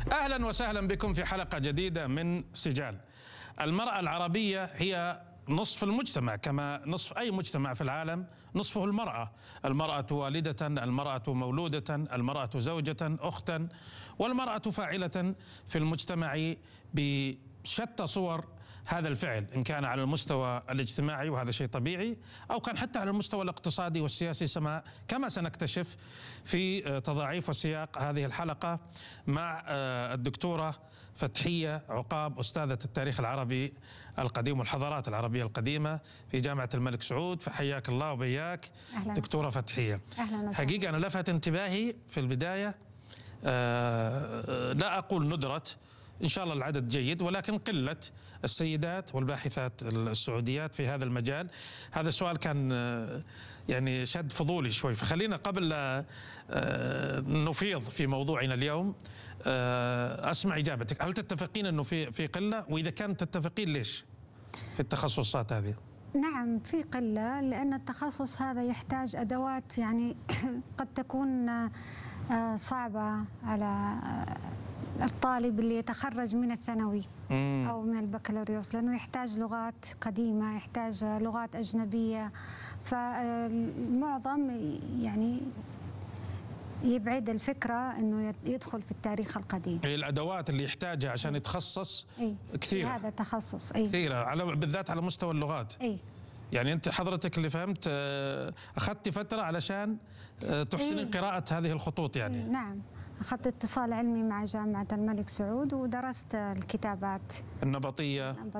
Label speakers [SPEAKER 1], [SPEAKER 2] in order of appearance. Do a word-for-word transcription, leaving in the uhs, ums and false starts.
[SPEAKER 1] أهلا وسهلا بكم في حلقة جديدة من سجال. المرأة العربية هي نصف المجتمع، كما نصف أي مجتمع في العالم نصفه المرأة. المرأة والدة، المرأة مولودة، المرأة زوجة، أختا، والمرأة فاعلة في المجتمع بشتى صور هذا الفعل، إن كان على المستوى الاجتماعي وهذا شيء طبيعي، أو كان حتى على المستوى الاقتصادي والسياسي كما سنكتشف في تضاعيف وسياق هذه الحلقة مع الدكتورة فتحية عقاب، أستاذة التاريخ العربي القديم والحضارات العربية القديمة في جامعة الملك سعود. فحياك الله وبياك دكتورة فتحية.
[SPEAKER 2] أهلا وسهلا.
[SPEAKER 1] حقيقة أنا لفت انتباهي في البداية، لا أقول ندرة، إن شاء الله العدد جيد، ولكن قلة السيدات والباحثات السعوديات في هذا المجال. هذا السؤال كان يعني شد فضولي شوي، فخلينا قبل نفيض في موضوعنا اليوم أسمع إجابتك. هل تتفقين أنه في في قلة؟ وإذا كانت تتفقين ليش في التخصصات هذه؟
[SPEAKER 2] نعم، في قلة، لأن التخصص هذا يحتاج أدوات يعني قد تكون صعبة على الطالب اللي يتخرج من الثانوي أو من البكالوريوس، لأنه يحتاج لغات قديمة، يحتاج لغات أجنبية، فالمعظم يعني يبعد الفكرة أنه يدخل في التاريخ القديم.
[SPEAKER 1] الأدوات اللي يحتاجها عشان يتخصص
[SPEAKER 2] أي
[SPEAKER 1] كثيرة،
[SPEAKER 2] هذا التخصص أي
[SPEAKER 1] كثيرة، على بالذات على مستوى اللغات.
[SPEAKER 2] أي
[SPEAKER 1] يعني أنت حضرتك اللي فهمت أخذت فترة علشان تحسنين إيه؟ قراءة هذه الخطوط يعني.
[SPEAKER 2] إيه؟ نعم، أخذت اتصال علمي مع جامعة الملك سعود ودرست الكتابات
[SPEAKER 1] النبطية